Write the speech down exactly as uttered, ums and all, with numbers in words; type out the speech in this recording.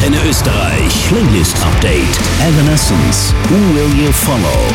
Antenne Österreich. Playlist Update. Evanescence. Who Will You Follow?